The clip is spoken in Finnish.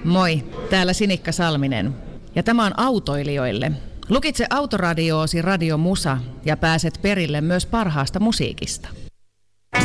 Moi, täällä Sinikka Salminen. Ja tämä on autoilijoille. Lukitse autoradioosi Radio Musa ja pääset perille myös parhaasta musiikista.